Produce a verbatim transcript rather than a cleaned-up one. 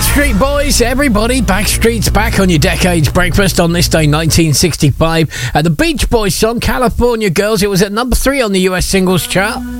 Backstreet Boys, everybody. Backstreet's back on your Decades Breakfast on this day, nineteen sixty-five. Uh, the Beach Boys song, California Girls, it was at number three on the U S singles chart.